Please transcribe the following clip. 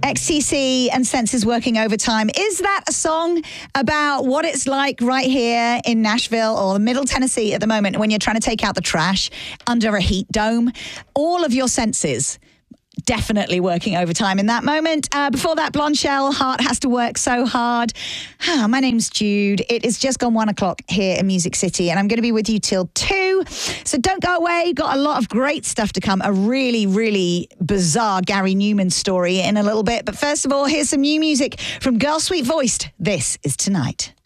XTC and Senses Working Overtime. Is that a song about what it's like right here in Nashville or Middle Tennessee at the moment when you're trying to take out the trash under a heat dome? All of your senses definitely working overtime in that moment. Before that, Blonde Shell, Heart Has to Work So Hard. My name's Jude. It is just gone 1 o'clock here in Music City, and I'm going to be with you till 2. So don't go away. Got a lot of great stuff to come. A really, really bizarre Gary Newman story in a little bit. But first of all, here's some new music from Girl Sweet Voiced. This is Tonight.